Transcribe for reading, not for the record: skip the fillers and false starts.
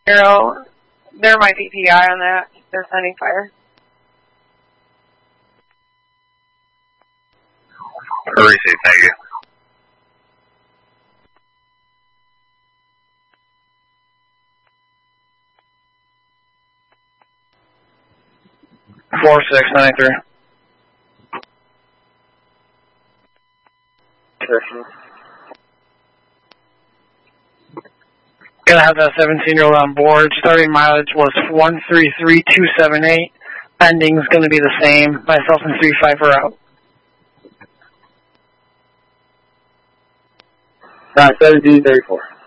Zero. There might be PI on that. They're sending fire. Receive, thank you. Four 693. Gonna have that 17-year-old on board. Starting mileage was 133,278. Ending's gonna be the same. Myself and 3-5 are out. 1734.